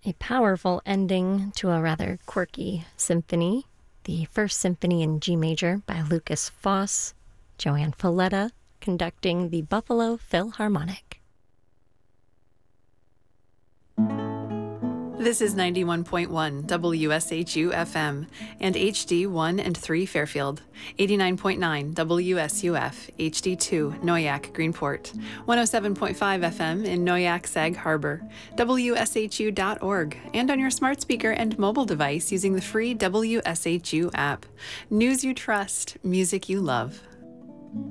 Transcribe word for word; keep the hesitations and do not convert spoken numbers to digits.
A powerful ending to a rather quirky symphony, the First Symphony in G major by Lukas Foss, Joanne Falletta conducting the Buffalo Philharmonic. This is ninety-one point one W S H U F M and H D one and three Fairfield, eighty-nine point nine W S U F, H D two Noyac Greenport, one oh seven point five F M in Noyac Sag Harbor, W S H U dot org, and on your smart speaker and mobile device using the free W S H U app. News you trust, music you love.